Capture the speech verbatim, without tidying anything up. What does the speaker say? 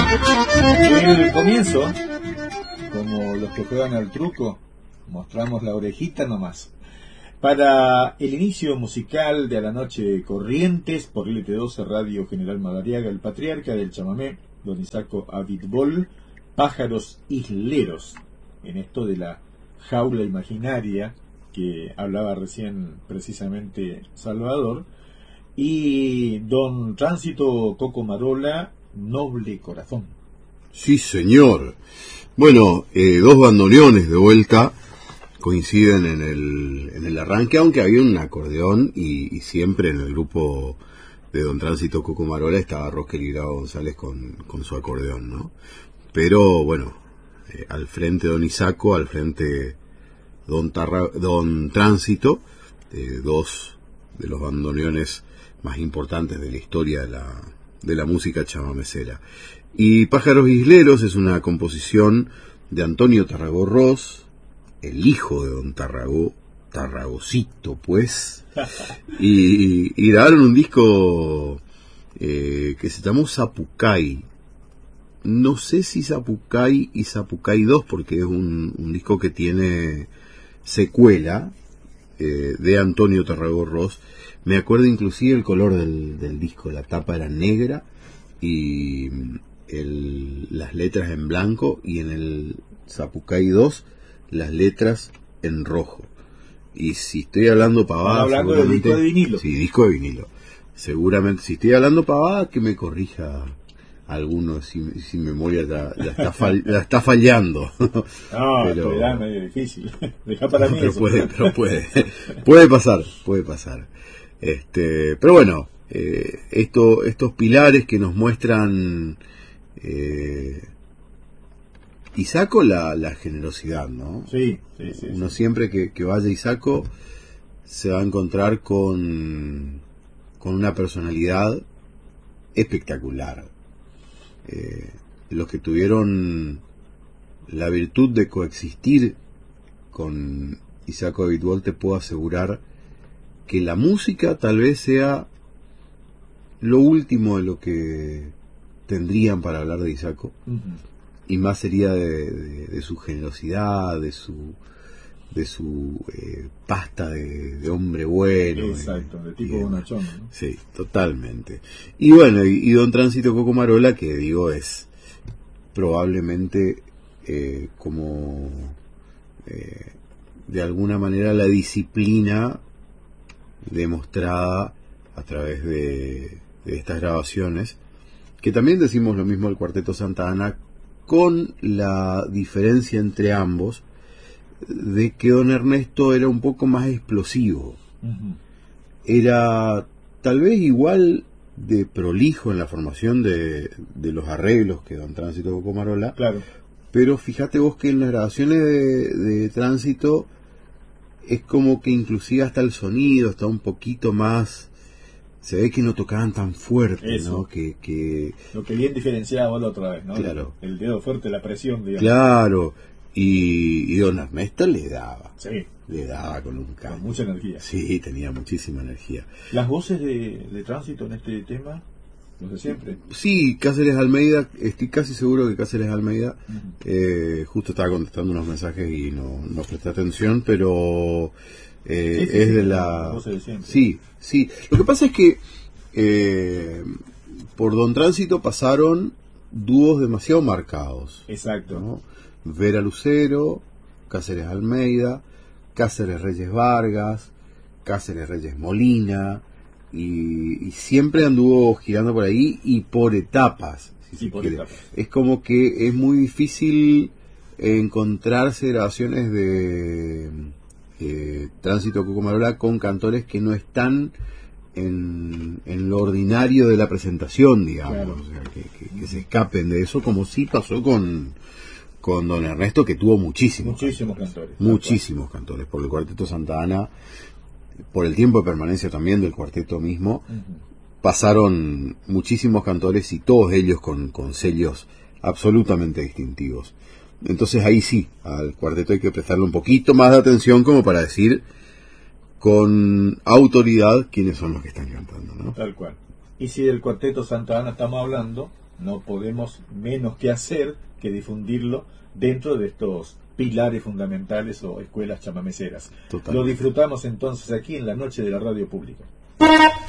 En el comienzo, como los que juegan al truco, mostramos la orejita nomás. Para el inicio musical de A la Noche Corrientes, por L T doce Radio General Madariaga, el patriarca del chamamé, don Isaco Abitbol, Pájaros Isleros, en esto de la jaula imaginaria que hablaba recién precisamente Salvador, y don Tránsito Coco Marola, Noble Corazón. Sí, señor. Bueno, eh, dos bandoneones de vuelta coinciden en el, en el arranque, aunque había un acordeón y, y siempre en el grupo de don Tránsito Coco Marola estaba Rosker y Grado González con, con su acordeón, ¿no? Pero bueno, eh, al frente don Isaco, al frente don, Tarra, don Tránsito, eh, dos de los bandoneones más importantes de la historia de la, de la música chamamecera. Y Pájaros Isleros es una composición de Antonio Tarragó Ros, el hijo de don Tarragó, Tarragocito pues, y, y grabaron un disco eh, que se llamó Zapucay. No sé si Zapucay y Zapucay dos, porque es un, un disco que tiene secuela eh, de Antonio Tarragó Ros. Me acuerdo inclusive el color del, del disco, la tapa era negra y el, las letras en blanco, y en el Zapucay dos las letras en rojo. Y si estoy hablando pavada, hablando del disco de vinilo. Sí, disco de vinilo. Seguramente, si estoy hablando pavada, que me corrija alguno, si, si mi memoria la, la, está, fall, la está fallando. No, pero es medio difícil. Deja para mí. Pero eso. puede, pero puede, puede pasar, puede pasar. Este, pero bueno, eh, esto, estos pilares que nos muestran eh, Isaco, la, la generosidad, ¿no? Sí, sí, sí. Uno sí. siempre que, que vaya a Isaco se va a encontrar con, con una personalidad espectacular. Eh, los que tuvieron la virtud de coexistir con Isaco Abitbol, te puedo asegurar que la música tal vez sea lo último de lo que tendrían para hablar de Isaco. Uh-huh. Y más sería de, de, de su generosidad, de su de su eh, pasta de, de hombre bueno. Exacto, de, de tipo bonachón, ¿no? Sí, totalmente. Y bueno, y, y don Tránsito Coco Marola, que digo es probablemente eh, como eh, de alguna manera la disciplina demostrada a través de, de estas grabaciones, que también decimos lo mismo del Cuarteto Santa Ana, con la diferencia entre ambos de que don Ernesto era un poco más explosivo. Uh-huh. Era tal vez igual de prolijo en la formación de, de los arreglos que don Tránsito Coco Marola. Claro. Pero fíjate vos que en las grabaciones de, de Tránsito es como que inclusive hasta el sonido está un poquito más, se ve que no tocaban tan fuerte. Eso. ¿No? Que, que lo que bien diferenciaba la otra vez, ¿no? Claro. El, el dedo fuerte, la presión, digamos. Claro. Y, y don Ernesto le daba. Sí. Le daba con un caño. Con mucha energía. Sí, tenía muchísima energía. ¿Las voces de, de Tránsito en este tema? ¿Los de siempre? Sí, Cáceres Almeida, estoy casi seguro que Cáceres Almeida, uh-huh. eh, justo estaba contestando unos mensajes y no, no presté atención, pero eh, sí, sí, es sí, de la... Las voces de siempre. Sí, sí. Lo que pasa es que eh, por don Tránsito pasaron dúos demasiado marcados. Exacto. ¿No? Vera Lucero, Cáceres Almeida, Cáceres Reyes Vargas, Cáceres Reyes Molina, y, y siempre anduvo girando por ahí y por etapas, si sí, se por quiere. etapas. Es como que es muy difícil encontrarse grabaciones de eh, Tránsito Coco Marola con cantores que no están en, en lo ordinario de la presentación, digamos, claro. O sea, que, que, que se escapen de eso, como sí pasó con con don Ernesto, que tuvo muchísimos muchísimos cantores, cantores muchísimos claro. cantores, por el Cuarteto Santa Ana, por el tiempo de permanencia también del cuarteto mismo, uh-huh. pasaron muchísimos cantores y todos ellos con, con sellos absolutamente distintivos. Entonces ahí sí, al cuarteto hay que prestarle un poquito más de atención como para decir con autoridad quiénes son los que están cantando, ¿no? Tal cual. Y si del Cuarteto Santa Ana estamos hablando, no podemos menos que hacer que difundirlo dentro de estos pilares fundamentales o escuelas chamameceras. Total. Lo disfrutamos entonces aquí en la noche de la radio pública.